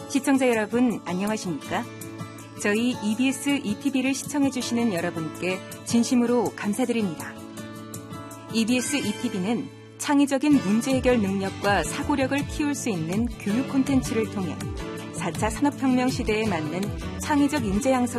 시청자 여러분, 안녕하십니까? 저희 EBS ETV를 시청해주시는 여러분께 진심으로 감사드립니다. EBS ETV는 창의적인 문제 해결 능력과 사고력을 키울 수 있는 교육 콘텐츠를 통해 4차 산업혁명 시대에 맞는 창의적 인재 양성